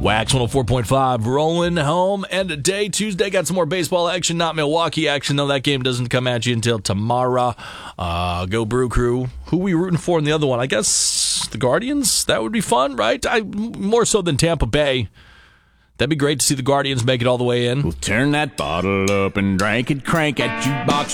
Wax 104.5 rolling home and today, Tuesday, got some more baseball action, not Milwaukee action, though that game doesn't come at you until tomorrow. Go Brew Crew. Who we rooting for in the other one? I guess the Guardians? That would be fun, right? More so than Tampa Bay. That'd be great to see the Guardians make it all the way in. We'll turn that bottle up and drink it, crank at jukebox